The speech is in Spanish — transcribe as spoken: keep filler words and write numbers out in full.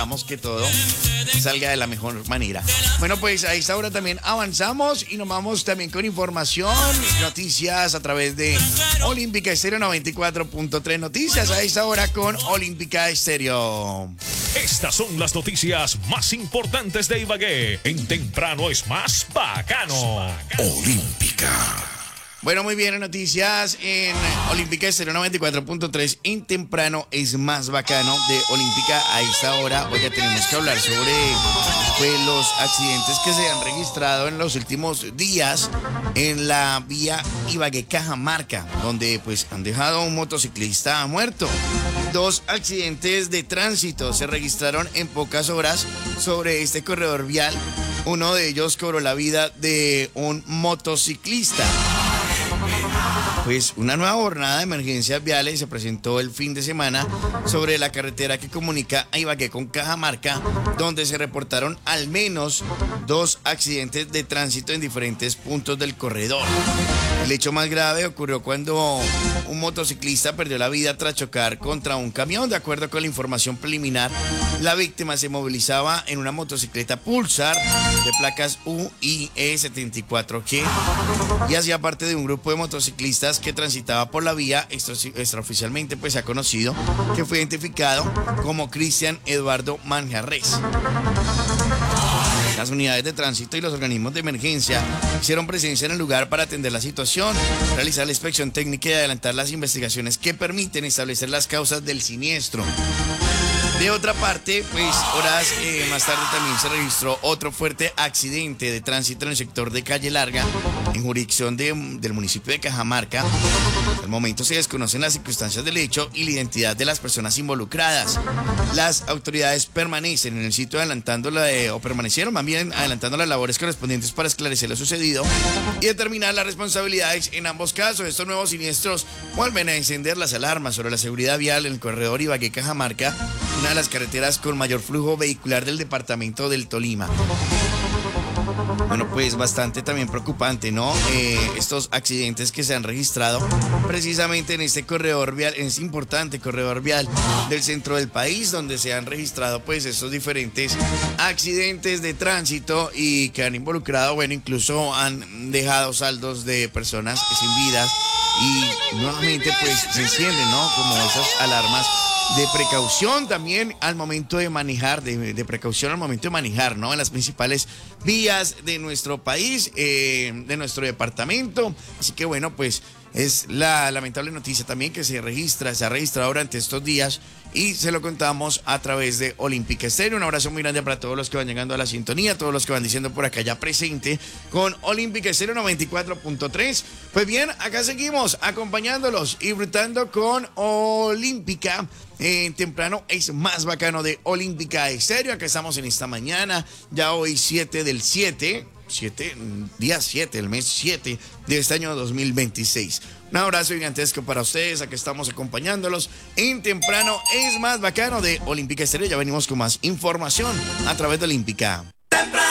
Esperamos que todo salga de la mejor manera. Bueno, pues a esta hora también avanzamos y nos vamos también con información, noticias a través de Olímpica Estéreo noventa y cuatro punto tres. Noticias a esta hora con Olímpica Estéreo. Estas son las noticias más importantes de Ibagué. En Temprano es más bacano. Olímpica. Bueno, muy bien, noticias en Olímpica Estéreo noventa y cuatro punto tres. En Temprano es más bacano de Olímpica a esta hora. Oiga, tenemos que hablar sobre pues, los accidentes que se han registrado en los últimos días en la vía Ibagué-Cajamarca, donde pues han dejado a un motociclista muerto. Dos accidentes de tránsito se registraron en pocas horas sobre este corredor vial. Uno de ellos cobró la vida de un motociclista. Pues una nueva jornada de emergencias viales se presentó el fin de semana sobre la carretera que comunica a Ibagué con Cajamarca, donde se reportaron al menos dos accidentes de tránsito en diferentes puntos del corredor. El hecho más grave ocurrió cuando un motociclista perdió la vida tras chocar contra un camión. De acuerdo con la información preliminar, la víctima se movilizaba en una motocicleta Pulsar de placas U I E setenta y cuatro G y hacía parte de un grupo de motociclistas que transitaba por la vía. Esto extraoficialmente pues se ha conocido que fue identificado como Cristian Eduardo Manjarres. Las unidades de tránsito y los organismos de emergencia hicieron presencia en el lugar para atender la situación, realizar la inspección técnica y adelantar las investigaciones que permiten establecer las causas del siniestro. De otra parte, pues horas eh, más tarde también se registró otro fuerte accidente de tránsito en el sector de Calle Larga, en jurisdicción de, del municipio de Cajamarca. Al momento se desconocen las circunstancias del hecho y la identidad de las personas involucradas. Las autoridades permanecen en el sitio adelantando la, eh, o permanecieron más bien adelantando las labores correspondientes para esclarecer lo sucedido y determinar las responsabilidades en ambos casos. Estos nuevos siniestros vuelven a encender las alarmas sobre la seguridad vial en el corredor Ibagué-Cajamarca, una de las carreteras con mayor flujo vehicular del departamento del Tolima. Bueno, pues bastante también preocupante, ¿no? Eh, estos accidentes que se han registrado precisamente en este corredor vial, en este importante corredor vial del centro del país, donde se han registrado pues estos diferentes accidentes de tránsito y que han involucrado, bueno, incluso han dejado saldos de personas sin vidas y nuevamente pues se encienden, ¿no? Como esas alarmas de precaución también al momento de manejar, de, de precaución al momento de manejar, ¿no? En las principales vías de nuestro país, eh, de nuestro departamento. Así que bueno, pues es la lamentable noticia también que se registra, se ha registrado durante estos días y se lo contamos a través de Olímpica Estéreo. Un abrazo muy grande para todos los que van llegando a la sintonía, todos los que van diciendo por acá ya presente con Olímpica Estéreo noventa y cuatro punto tres. Pues bien, acá seguimos acompañándolos y disfrutando con Olímpica. En Temprano es más bacano de Olímpica Estéreo. Acá estamos en esta mañana, ya hoy siete del siete. siete, día siete, el mes siete de este año dos mil veintiséis. Un abrazo gigantesco para ustedes, aquí estamos acompañándolos en Temprano es más bacano de Olímpica Estéreo. Ya venimos con más información a través de Olímpica. Temprano.